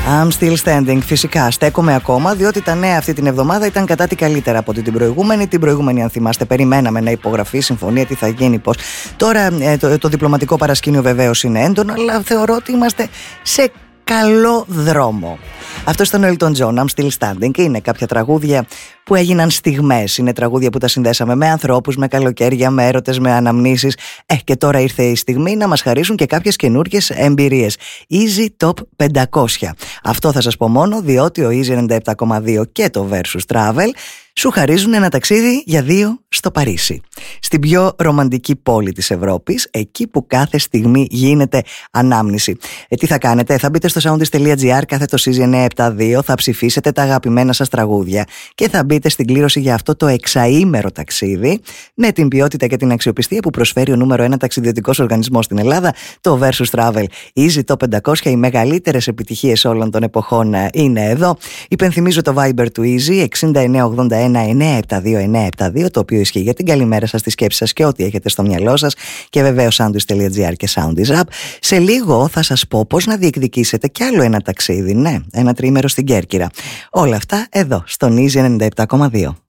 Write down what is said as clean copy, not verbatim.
I'm still standing. Φυσικά στέκομαι ακόμα, διότι τα νέα αυτή την εβδομάδα ήταν κατά τη καλύτερα από την προηγούμενη. Την προηγούμενη, αν θυμάστε, περιμέναμε να υπογραφεί συμφωνία, τι θα γίνει, πώς. Τώρα το διπλωματικό παρασκήνιο βεβαίως είναι έντονο, αλλά θεωρώ ότι είμαστε σε καλό δρόμο. Αυτό ήταν ο Elton John, I'm still standing. Είναι κάποια τραγούδια που έγιναν στιγμές. Είναι τραγούδια που τα συνδέσαμε με ανθρώπους, με καλοκαίρια, με έρωτες, με αναμνήσεις. Και τώρα ήρθε η στιγμή να μας χαρίσουν και κάποιες καινούργιες εμπειρίες. Easy Top 500. Αυτό θα σας πω μόνο διότι ο Easy 97,2 και το Versus Travel σου χαρίζουν ένα ταξίδι για 2 στο Παρίσι. Στην πιο ρομαντική πόλη της Ευρώπης, εκεί που κάθε στιγμή γίνεται ανάμνηση. Τι θα κάνετε? Θα μπείτε στο soundis.gr / Easy 972, θα ψηφίσετε τα αγαπημένα σας τραγούδια και θα μπείτε στην κλήρωση για αυτό το εξαήμερο ταξίδι με την ποιότητα και την αξιοπιστία που προσφέρει ο νούμερο 1 ταξιδιωτικός οργανισμός στην Ελλάδα, το Versus Travel. Easy Top 500, οι μεγαλύτερες επιτυχίες όλων των εποχών είναι εδώ. Υπενθυμίζω το Viber του Easy 6981-972-972, το οποίο ισχύει για την καλημέρα σας, τη σκέψη σας και ό,τι έχετε στο μυαλό σας, και βεβαίως soundis.gr και Soundis App. Σε λίγο θα σας πω πώς να διεκδικήσετε κι άλλο ένα ταξίδι, ναι, ένα τριήμερο στην Κέρκυρα. Όλα αυτά εδώ στον Easy 97,2.